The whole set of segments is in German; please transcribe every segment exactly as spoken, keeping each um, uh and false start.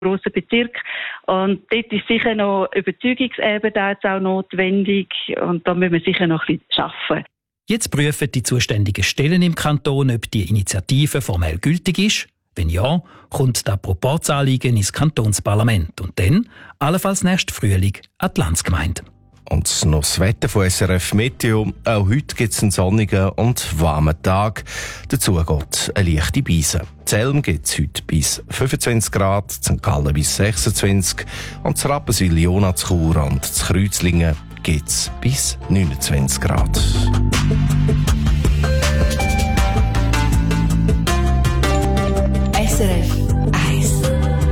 grossen Bezirk. Und dort ist sicher noch Überzeugungsebene jetzt auch notwendig und da müssen wir sicher noch ein bisschen arbeiten. Jetzt prüfen die zuständigen Stellen im Kanton, ob die Initiative formell gültig ist. Wenn ja, kommt das Proporzanliegen ins Kantonsparlament und dann, allenfalls nächsten Frühling, an die Landsgemeinde. Und noch das Wetter von S R F Meteo. Auch heute gibt es einen sonnigen und warmen Tag. Dazu geht eine leichte Beise. Zelm gibt es heute bis fünfundzwanzig Grad, Sankt Gallen bis sechsundzwanzig und zu Rapperswil, Jona, zu Chur und zu Kreuzlingen gibt es bis neunundzwanzig Grad. S R F eins.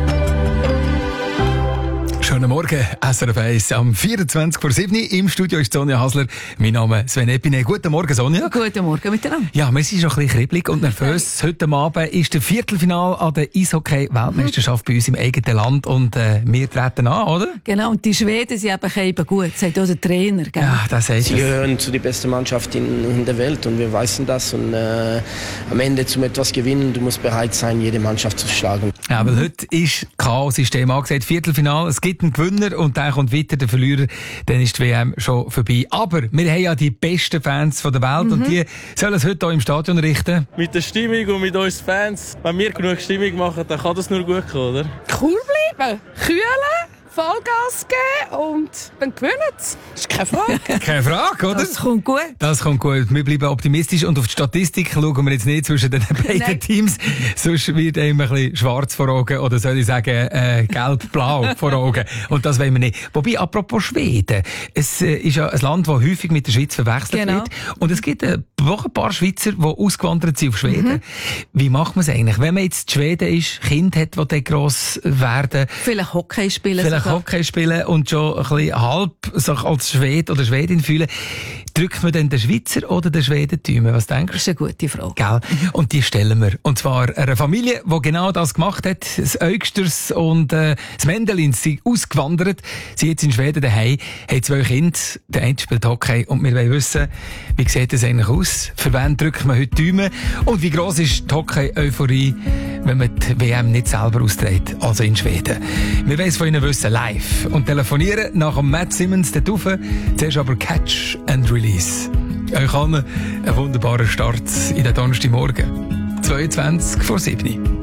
Schönen Morgen, S R F eins am vierundzwanzig vor sieben. Im Studio ist Sonja Hasler. Mein Name ist Sven Epine. Guten Morgen, Sonja. Guten Morgen miteinander. Ja, wir sind schon ein bisschen kribbelig und nervös. Heute Abend ist der Viertelfinale an der Eishockey-Weltmeisterschaft bei uns im eigenen Land und äh, wir treten an, oder? Genau, und die Schweden sind eben eben gut, sagt auch der Trainer. Gell? Ja, das heißt Sie gehören zu der besten Mannschaft in, in der Welt und wir wissen das. Und äh, am Ende zum etwas gewinnen, du musst bereit sein, jede Mannschaft zu schlagen. Ja, weil heute ist Chaos-System angesagt. Viertelfinale, es gibt einen Gewinner und dann kommt weiter der Verlierer. Dann ist die W M schon vorbei. Aber wir haben ja die besten Fans der Welt mhm. und die sollen es heute hier im Stadion richten. Mit der Stimmung und mit uns Fans. Wenn wir genug Stimmung machen, dann kann das nur gut kommen, oder? Cool bleiben, kühlen, Vollgas geben und dann gewinnen sie. Das ist keine Frage. Keine Frage, oder? Das kommt gut. Das kommt gut. Wir bleiben optimistisch und auf die Statistik schauen wir jetzt nicht zwischen den beiden Nein. Teams. Sonst wird einem ein bisschen schwarz vor Augen oder soll ich sagen äh, gelb-blau vor Augen. Und das wollen wir nicht. Wobei, apropos Schweden. Es äh, ist ja ein Land, das häufig mit der Schweiz verwechselt genau. wird. Und es gibt äh, auch ein paar Schweizer, die ausgewandert sind auf Schweden. Mhm. Wie macht man es eigentlich? Wenn man jetzt in Schweden ist, Kind hat, die dann gross werden. Vielleicht Hockey spielen. Vielleicht sogar. Hockey spielen und schon ein bisschen halb sich als Schwede oder Schwedin fühlen. Drückt man denn den Schweizer oder den Schwedentümer? Was denkst du? Das ist eine gute Frage. Gell? Und die stellen wir. Und zwar einer Familie, die genau das gemacht hat. Das Eugsters und äh, das Mendelin sind ausgewandert. Sie jetzt in Schweden daheim, haben zwei Kinder. Der eine spielt Hockey und wir wollen wissen, wie sieht das eigentlich aus? Für wen drückt man heute die Daumen? Und wie gross ist die Hockey-Euphorie, wenn man die W M nicht selber austrägt, also in Schweden? Wir wollen es von Ihnen wissen, live. Und telefonieren nach dem Matt Simmons dort rauf. Zuerst aber Catch and Release. Euch allen einen wunderbaren Start in den Donnerstagmorgen. zweiundzwanzig vor sieben.